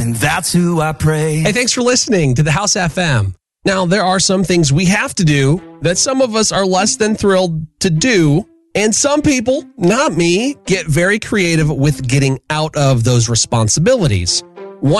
And that's who I pray. Hey, thanks for listening to the House FM. Now, there are some things we have to do that some of us are less than thrilled to do. And some people, not me, get very creative with getting out of those responsibilities.